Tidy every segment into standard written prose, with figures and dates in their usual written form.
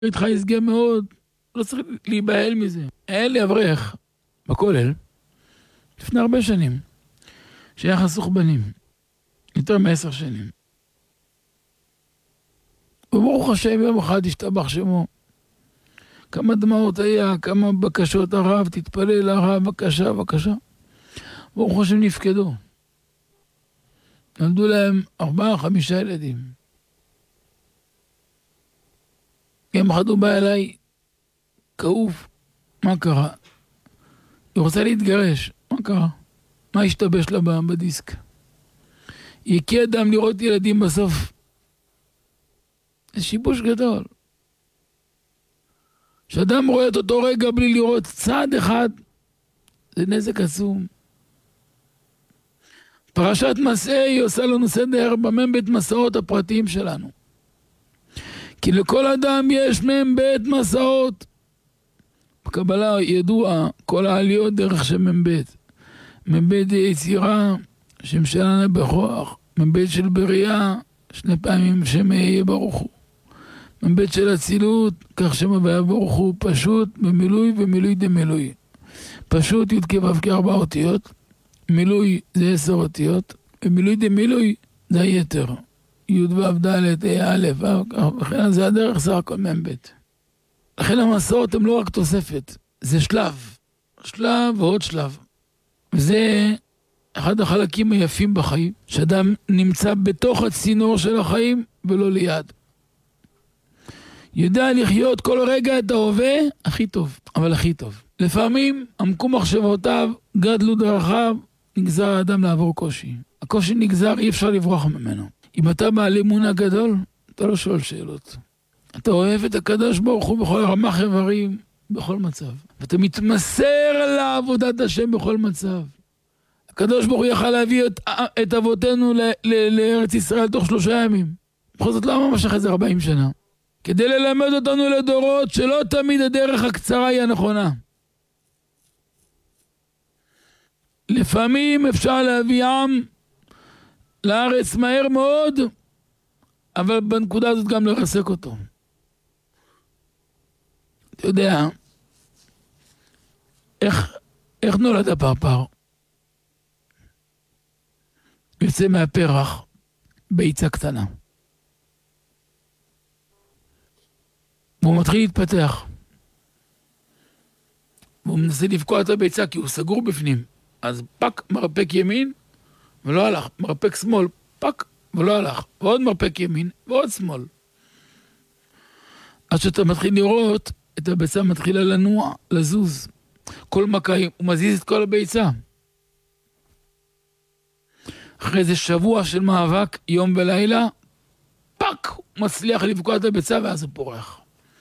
איתך יסגה מאוד, לא צריך להיבהל מזה. היה לי אברך בכולל, לפני הרבה שנים, שהיה חסוך בנים, יותר מ10 שנים. וברוך השם יום אחד השתבח שמו. כמה דמעות היה, כמה בקשות הרב, תתפלל הרב, בקשה, בקשה. ברוך השם נפקדו. נולדו להם 4-5 ילדים. יום אחד הוא בא אליי, כאוב, מה קרה? היא רוצה להתגרש, מה קרה? מה השתבש לה בדיסק? היא הקיע דם לראות ילדים בסוף. זה שיבוש גדול. כשאדם רואה את אותו רגע בלי לראות צעד אחד, זה נזק עצום. פרשת מסעי עושה לנו סדר במ"ב מסעות הפרטיים שלנו. כי לכל אדם יש מ"ב מסעות. בקבלה ידוע כל העליות דרך שם מ"ב. מ"ב זה יצירה, שם שלנו בכוח. מ"ב של בריאה, 2 פעמים שם יהיה ברוך הוא. מ"ב של אצילות, כך שם הוויה ברוך הוא, פשוט במילוי ומילוי דמילוי. פשוט י' כ' ו' כ4 אותיות, מילוי זה 10 אותיות, ומילוי דמילוי זה היתר. י' ו' ד' ה' א' ו', וכן זה הדרך סך הכל מ"ב. לכן המסעות הם לא רק תוספת, זה שלב. שלב ועוד שלב. וזה אחד החלקים היפים בחיים, שאדם נמצא בתוך הצינור של החיים ולא ליד. יודע לחיות כל רגע את ההווה הכי טוב, אבל הכי טוב. לפעמים עמקו מחשבותיו, גדלו דרכיו, נגזר האדם לעבור קושי. הקושי נגזר, אי אפשר לברוח ממנו. אם אתה בעל אמונה גדול, אתה לא שואל שאלות. אתה אוהב את הקדוש ברוך הוא בכל רמ"ח איברים, בכל מצב. ואתה מתמסר לעבודת השם בכל מצב. הקדוש ברוך הוא יכל להביא את אבותינו לארץ ישראל תוך 3 ימים. בכל זאת לא ממש אחרי זה 40 שנה. כדי ללמד אותנו לדורות שלא תמיד הדרך הקצרה היא הנכונה. לפעמים אפשר להביא עם לארץ מהר מאוד, אבל בנקודה הזאת גם לרסק אותו. אתה יודע, איך נולד הפרפר? יוצא מהפרח ביצה קטנה. והוא מתחיל להתפתח. והוא מנסה לפקוע את הביצה כי הוא סגור בפנים. אז פק מרפק ימין ולא הלך. מרפק שמאל, פק ולא הלך. ועוד מרפק ימין ועוד שמאל. עד שאתה מתחיל לראות את הביצה מתחילה לנוע, לזוז. כל מכה הוא מזיז את כל הביצה. אחרי זה שבוע של מאבק, יום ולילה, פק, הוא מצליח לפקוע את הביצה ואז הוא פורח.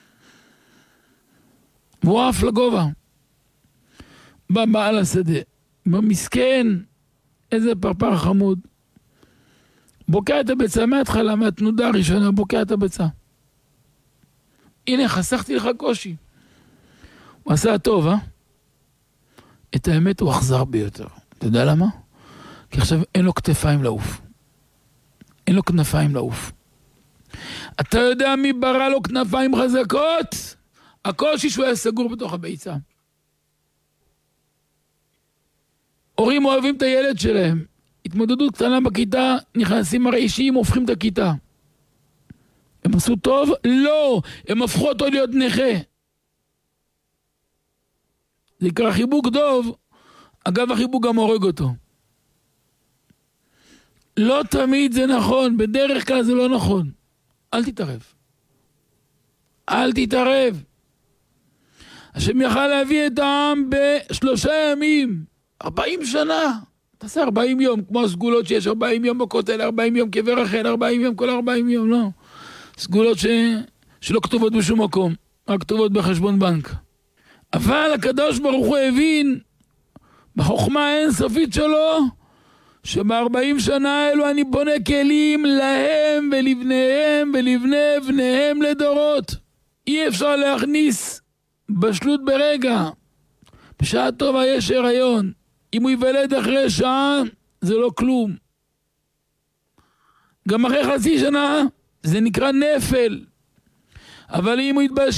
והוא עף לגובה. בא בעל השדה, במסכן, איזה פרפר חמוד. בוקע את הביצה מההתחלה, מהתנודה הראשונה, בוקע את הביצה. הנה, חסכתי לך קושי. הוא עשה טוב, את האמת הוא אכזר ביותר. אתה יודע למה? כי עכשיו אין לו כתפיים לעוף. אין לו כנפיים לעוף. אתה יודע מי ברא לו כנפיים חזקות? הקושי שהוא היה סגור בתוך הביצה. הורים אוהבים את הילד שלהם. התמודדות קטנה בכיתה, נכנסים הרעישים, הופכים את הכיתה. הם עשו טוב? לא! הם הפכו אותו להיות נכה. זה יקרא חיבוק דוב, אגב החיבוק גם הורג אותו. לא תמיד זה נכון, בדרך כלל זה לא נכון. אל תתערב. אל תתערב. השם יכל להביא את העם ב3 ימים, 40 שנה. תעשה 40 יום, כמו הסגולות שיש 40 יום בכותל, 40 יום קבר רחל, 40 יום, כל 40 יום, לא. סגולות שלא כתובות בשום מקום, רק כתובות בחשבון בנק. אבל הקדוש ברוך הוא הבין, בחוכמה האינסופית שלו, שב40 שנה האלו אני בונה כלים להם ולבניהם ולבני בניהם לדורות. אי אפשר להכניס בשלות ברגע. בשעה טובה יש הריון. אם הוא יוולד אחרי שעה, זה לא כלום. גם אחרי חצי שנה, זה נקרא נפל. אבל אם הוא יתבשל